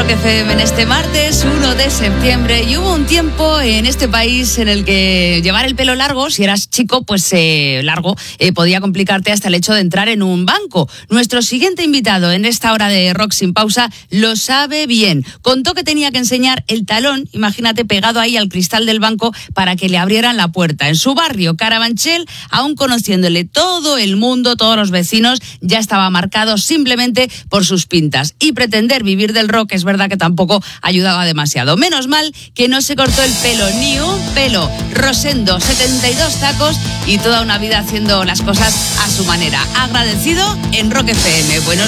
Rock FM en este martes 1 de septiembre y hubo un tiempo en este país en el que llevar el pelo largo, si eras chico, pues largo, podía complicarte hasta el hecho de entrar en un banco. Nuestro siguiente invitado en esta hora de Rock Sin Pausa lo sabe bien. Contó que tenía que enseñar el talón, imagínate, pegado ahí al cristal del banco para que le abrieran la puerta. En su barrio, Carabanchel, aún conociéndole todo el mundo, todos los vecinos, ya estaba marcado simplemente por sus pintas. Y pretender vivir del rock es verdad que tampoco ayudaba demasiado. Menos mal que no se cortó el pelo, ni un pelo. Rosendo, 72 tacos y toda una vida haciendo las cosas a su manera. Agradecido en Rock FM. Buenos